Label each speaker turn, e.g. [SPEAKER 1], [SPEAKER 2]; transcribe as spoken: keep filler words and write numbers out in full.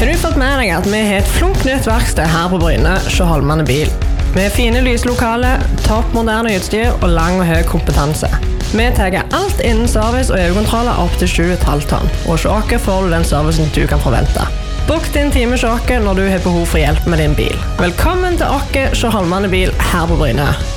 [SPEAKER 1] Har du fått med deg at vi har et flunknytt verksted her på Bryne, Sjøholmane bil? Med fine lyslokale, toppmoderne utstyr og lang og høy kompetanse. Vi tar alt innen service og EU-kontroller opp til sju komma fem tonn, og hos oss får du den servicen du kan forvente. Bok din time hos oss når du har behov for hjelp med din bil. Velkommen til oss, Sjøholmane bil her på Bryne.